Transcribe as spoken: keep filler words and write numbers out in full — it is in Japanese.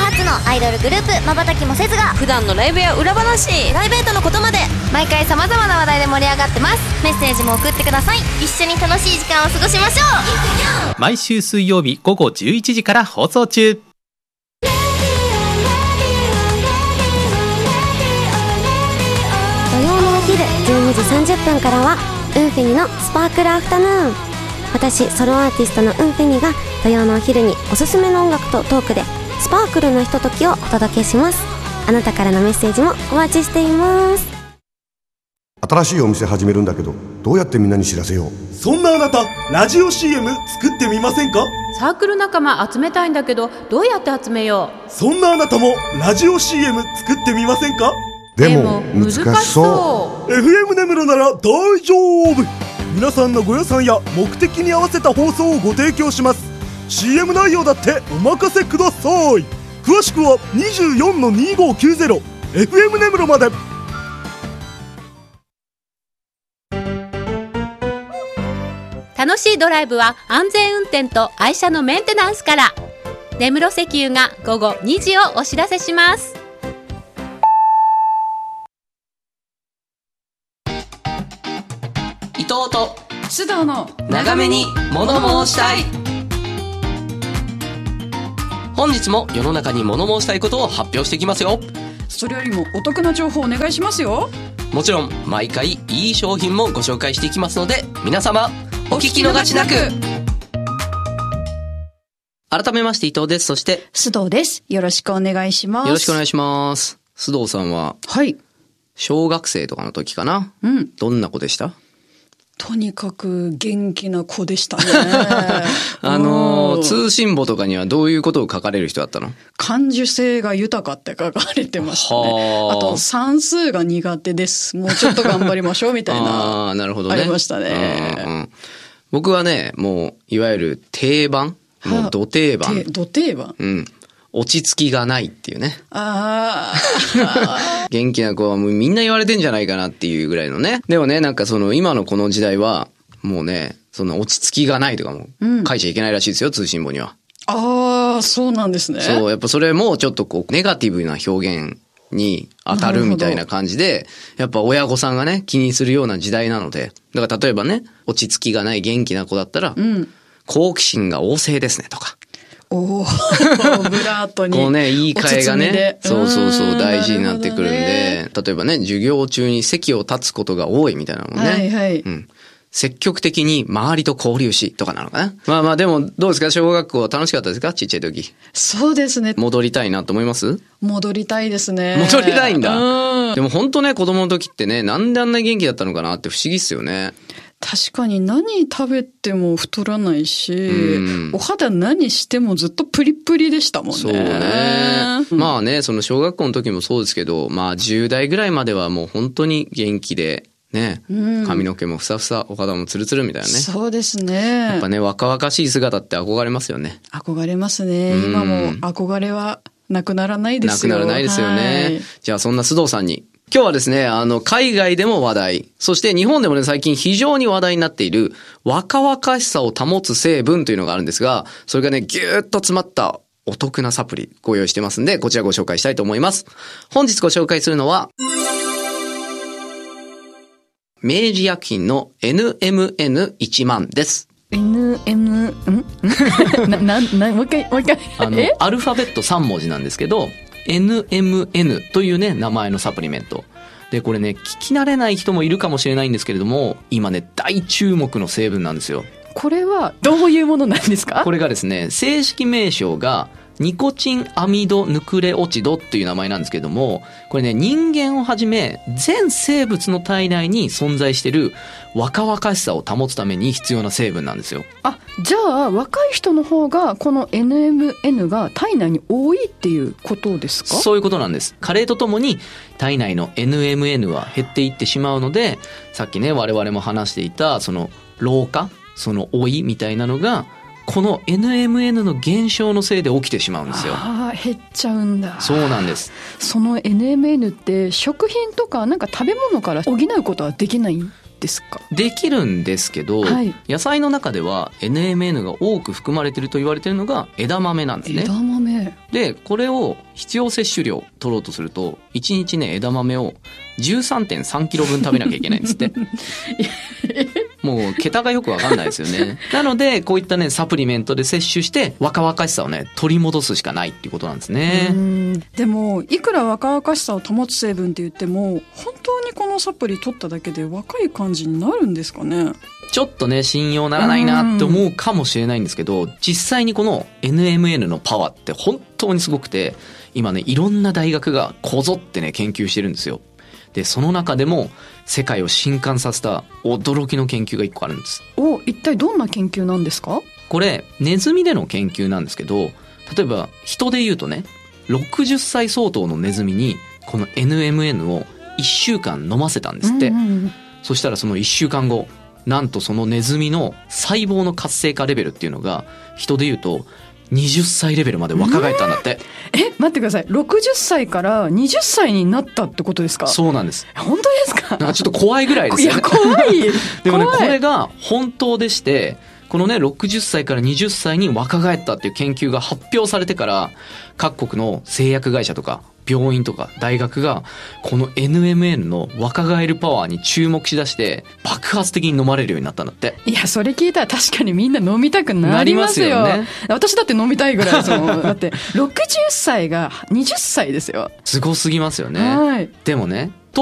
発のアイドルグループまばたきもせずが普段のライブや裏話、 プライベートのことまで毎回さまざまな話題で盛り上がってます。メッセージも送ってください。一緒に楽しい時間を過ごしましょう。 毎週水曜日午後じゅういちじから放送中。 土曜のお昼じゅうにじさんじゅっぷんからはウンフェニのスパークルアフタヌーン。私ソロアーティストのウンフェニが土曜のお昼におすすめの音楽とトークでスパークルなひとときをお届けします。あなたからのメッセージもお待ちしています。 新しいお店始めるんだけどどうやってみんなに知らせよう。 そんなあなたラジオ シーエム 作ってみませんか。 サークル仲間集めたいんだけどどうやって集めよう。 そんなあなたもラジオ シーエム 作ってみませんか。 でも難しそう。 エフエム 根室なら大丈夫。皆さんのご予算や目的に合わせた放送をご提供します。 シーエム 内容だってお任せください。詳しくは にじゅうよんのにごきゅうゼロ エフエム 根室まで。 楽しいドライブは安全運転と愛車のメンテナンスから。根室石油が午後にじをお知らせします。 伊藤と須藤の長めに物申したい。本日も世の中に物申したいことを発表していきますよ。 それよりもお得な情報お願いしますよ。 もちろん毎回いい商品もご紹介していきますので皆様お聞き逃しなく。改めまして伊藤です。そして須藤です。よろしくお願いします。 よろしくお願いします。須藤さんははい小学生とかの時かな、 うん、 どんな子でした？ とにかく元気な子でしたねあのー、通信簿とかにはどういうことを書かれる人だったの？ 感受性が豊かって書かれてましたね。あと算数が苦手です、もうちょっと頑張りましょうみたいなあ、なるほどね、 ありましたね、 うんうん、僕はねもういわゆる定番、もうど定番、 ど定番、 うん、落ち着きがないっていうね。 あ元気な子はもうみんな言われてんじゃないかなっていうぐらいのね。でもね、なんかその今のこの時代はもうね、その落ち着きがないとかも書いちゃいけないらしいですよ、うん、通信簿には。 ああ、そうなんですね。 そう、やっぱそれもちょっとこうネガティブな表現に当たるみたいな感じで、やっぱ親御さんがね気にするような時代なので、だから例えばね、落ち着きがない元気な子だったら、うん、好奇心が旺盛ですねとか。 おーブラートにこうね、言い換えがね、そうそうそう大事になってくるんで、ね、例えばね、授業中に席を立つことが多いみたいなのもね、 はいはい、 うん、積極的に周りと交流しとかなのかな。まあまあでもどうですか、小学校楽しかったですか、ちっちゃい時。 そうですね。 戻りたいなと思います？ 戻りたいですね。 戻りたいんだ。でも本当ね、子供の時ってね、なんであんな元気だったのかなって不思議っすよね。 確かに何食べても太らないし、うん、お肌何してもずっとプリプリでしたもんね。 そうね。まあね、その小学校の時もそうですけど、まあじゅう代ぐらいまではもう本当に元気で、ね、うん、髪の毛もふさふさ、お肌もツルツルみたいなね。 そうですね。 やっぱね、若々しい姿って憧れますよね。 憧れますね。今も憧れはなくならないですよ。 なくならないですよね。じゃあそんな須藤さんに。今日はですね、あの、海外でも話題、そして日本でもね、最近非常に話題になっている若々しさを保つ成分というのがあるんですが、それがね、ぎゅーっと詰まったお得なサプリご用意してますんで、こちらご紹介したいと思います。本日ご紹介するのは、明治薬品の エヌエムエヌいちまんです。 エヌエム、んな、な、な、もう一回、もう一回。 あの、アルファベットさん文字なんですけど、エヌエムエヌ というね、名前のサプリメント。で、これね、聞き慣れない人もいるかもしれないんですけれども、今ね、大注目の成分なんですよ。 これはどういうものなんですか？ これがですね、正式名称が、ニコチンアミドヌクレオチドっていう名前なんですけども、これね、人間をはじめ全生物の体内に存在している若々しさを保つために必要な成分なんですよ。 あ、じゃあ若い人の方がこの エヌエムエヌ が体内に多いっていうことですか？ そういうことなんです。加齢とともに体内の エヌエムエヌ は減っていってしまうので、さっきね我々も話していたその老化、その老いみたいなのがこの エヌエムエヌ の減少のせいで起きてしまうんですよ。 ああ、減っちゃうんだ。 そうなんです。 その エヌエムエヌ って食品とかなんか食べ物から補うことはできないんですか？ できるんですけど、はい、野菜の中では エヌエムエヌ が多く含まれていると言われているのが枝豆なんですね。 枝豆。 はい。 で、これを必要摂取量取ろうとすると、いちにちね、枝豆を じゅうさんてんさんキロぶん食べなきゃいけないんですって。もう、桁がよくわかんないですよね。なので、こういったね、サプリメントで摂取して、若々しさをね、取り戻すしかないっていうことなんですね。 うん。でも、いくら若々しさを保つ成分って言っても、本当にこのサプリ取っただけで若い感じになるんですかね？ ちょっとね、信用ならないなって思うかもしれないんですけど、実際にこの エヌエムエヌ のパワーって本当にすごくて、今ね、いろんな大学がこぞってね、研究してるんですよ。で、その中でも世界を震撼させた驚きの研究がいっこあるんです。 お、一体どんな研究なんですか？ これ、ネズミでの研究なんですけど、例えば人で言うとね、ろくじゅっさい相当のネズミにこの エヌエムエヌ をいっしゅうかん飲ませたんですって。うんうん、そしたらそのいっしゅうかんご、なんとそのネズミの細胞の活性化レベルっていうのが人で言うとはたちレベルまで若返ったんだって。 え、待ってください。ろくじゅっさいからはたちになったってことですか？ そうなんです。 本当ですか？ なんかちょっと怖いぐらいですよね。 いや、怖い。 でもね、これが本当でして、このね、ろくじゅっさいからはたちに若返ったっていう研究が発表されてから、各国の製薬会社とか病院とか大学がこの エヌエムエヌ の若返るパワーに注目しだして爆発的に飲まれるようになったんだって。 いや、それ聞いたら確かにみんな飲みたくなりますよ。 なりますよね。 私だって飲みたいぐらいですもん。だってろくじゅっさいがはたちですよ。 すごすぎますよね。 はい。 でもね、